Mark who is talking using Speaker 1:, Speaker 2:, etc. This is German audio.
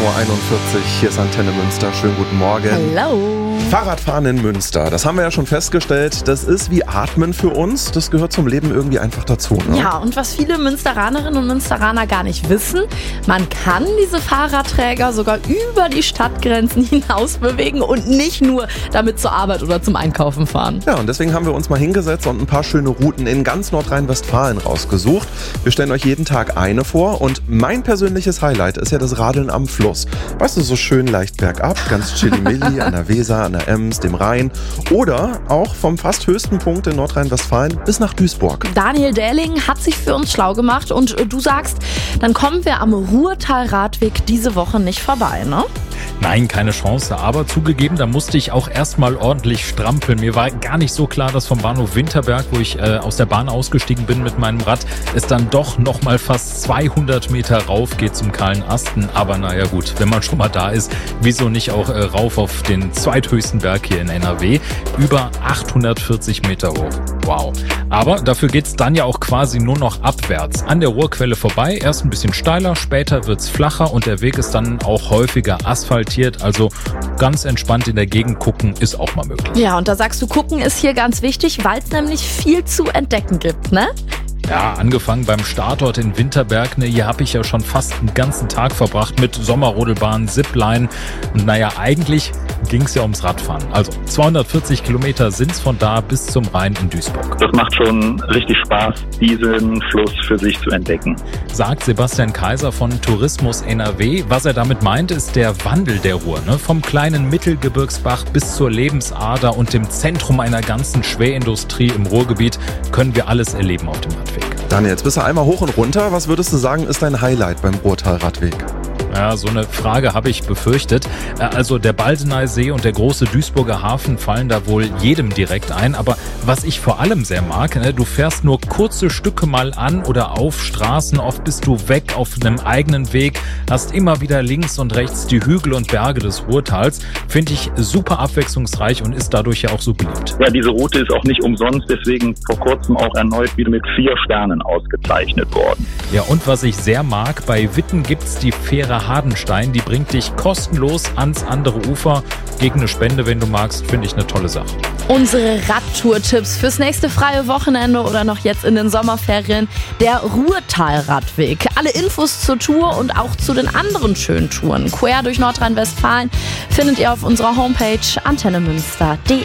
Speaker 1: 7.41 Uhr, hier ist Antenne Münster. Schönen guten Morgen.
Speaker 2: Hallo.
Speaker 1: Fahrradfahren in Münster, das haben wir ja schon festgestellt, das ist wie Atmen für uns. Das gehört zum Leben irgendwie einfach dazu, ne?
Speaker 2: Ja, und was viele Münsteranerinnen und Münsteraner gar nicht wissen, man kann diese Fahrradträger sogar über die Stadtgrenzen hinaus bewegen und nicht nur damit zur Arbeit oder zum Einkaufen fahren.
Speaker 1: Ja, und deswegen haben wir uns mal hingesetzt und ein paar schöne Routen in ganz Nordrhein-Westfalen rausgesucht. Wir stellen euch jeden Tag eine vor und mein persönliches Highlight ist ja das Radeln am Fluss. Weißt du, so schön leicht bergab, ganz chillimilli an der Weser, an der Ems, dem Rhein oder auch vom fast höchsten Punkt in Nordrhein-Westfalen bis nach Duisburg.
Speaker 2: Daniel Dähling hat sich für uns schlau gemacht und du sagst, dann kommen wir am Ruhrtal-Radweg diese Woche nicht vorbei, ne?
Speaker 3: Nein, keine Chance, aber zugegeben, da musste ich auch erstmal ordentlich strampeln. Mir war gar nicht so klar, dass vom Bahnhof Winterberg, wo ich aus der Bahn ausgestiegen bin mit meinem Rad, es dann doch nochmal fast 200 Meter rauf geht zum Kahlen Asten. Aber naja gut, wenn man schon mal da ist, wieso nicht auch rauf auf den zweithöchsten Berg hier in NRW? Über 840 Meter hoch. Wow. Aber dafür geht's dann ja auch quasi nur noch abwärts. An der Ruhrquelle vorbei, erst ein bisschen steiler, später wird's flacher und der Weg ist dann auch häufiger asphaltiert. Also ganz entspannt in der Gegend gucken ist auch mal möglich.
Speaker 2: Ja, und da sagst du, gucken ist hier ganz wichtig, weil es nämlich viel zu entdecken gibt, ne?
Speaker 3: Ja, angefangen beim Startort in Winterberg, ne, hier habe ich ja schon fast einen ganzen Tag verbracht mit Sommerrodelbahn, Zipline und naja, eigentlich ging es ja ums Radfahren. Also 240 Kilometer sind es von da bis zum Rhein in Duisburg.
Speaker 4: Das macht schon richtig Spaß, diesen Fluss für sich zu entdecken.
Speaker 3: Sagt Sebastian Kaiser von Tourismus NRW. Was er damit meint, ist der Wandel der Ruhr. Ne? Vom kleinen Mittelgebirgsbach bis zur Lebensader und dem Zentrum einer ganzen Schwerindustrie im Ruhrgebiet können wir alles erleben auf dem Radweg.
Speaker 1: Daniel, jetzt bist du einmal hoch und runter. Was würdest du sagen, ist dein Highlight beim Ruhrtal-Radweg?
Speaker 3: Ja, so eine Frage habe ich befürchtet. Also der Baldeneysee und der große Duisburger Hafen fallen da wohl jedem direkt ein. Aber was ich vor allem sehr mag, ne, du fährst nur kurze Stücke mal an oder auf Straßen. Oft bist du weg auf einem eigenen Weg, hast immer wieder links und rechts die Hügel und Berge des Ruhrtals. Finde ich super abwechslungsreich und ist dadurch ja auch so beliebt.
Speaker 4: Ja, diese Route ist auch nicht umsonst, deswegen vor kurzem auch erneut wieder mit 4 Sternen ausgezeichnet worden.
Speaker 3: Ja, und was ich sehr mag, bei Witten gibt's die Fähre Hardenstein, die bringt dich kostenlos ans andere Ufer. Gegen eine Spende, wenn du magst, finde ich eine tolle Sache.
Speaker 2: Unsere Radtour-Tipps fürs nächste freie Wochenende oder noch jetzt in den Sommerferien, der Ruhrtal-Radweg. Alle Infos zur Tour und auch zu den anderen schönen Touren quer durch Nordrhein-Westfalen findet ihr auf unserer Homepage antennemünster.de.